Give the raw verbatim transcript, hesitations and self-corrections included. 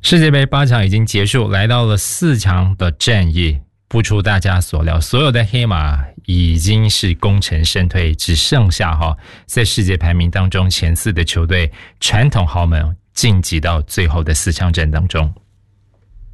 世界杯八场已经结束，来到了四强的战役。不出大家所料，所有的黑马已经是功成身退，只剩下哈在世界排名当中前四的球队传统豪门晋级到最后的四强战当中。